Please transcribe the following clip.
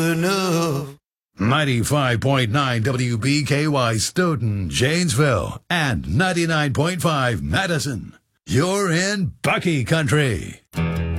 enough. 95.9 WBKY Stoughton, Janesville, and 99.5 Madison. You're in Bucky Country.